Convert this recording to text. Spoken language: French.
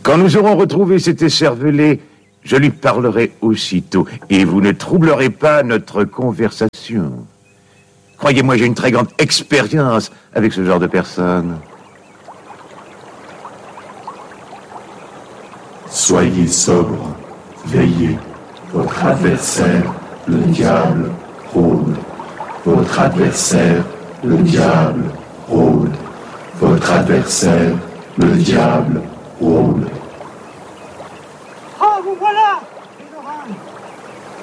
Quand nous aurons retrouvé cet écervelé, je lui parlerai aussitôt, et vous ne troublerez pas notre conversation. Croyez-moi, j'ai une très grande expérience avec ce genre de personnes. Soyez sobre, veillez. Votre adversaire, le diable, rôde. Votre adversaire, le diable, rôde. Votre adversaire, le diable, rôde. Ah, vous voilà!